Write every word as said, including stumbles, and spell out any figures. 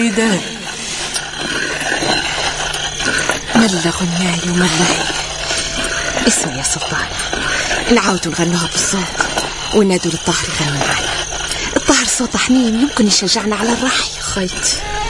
الوداد. ملا غناي وملا هي. اسمع يا سلطان، نعاودوا نغنوها بالصوت ونادوا للطاهر يغني معنا. الطاهر صوته حميم يمكن يشجعنا على الراحة يا خيتي.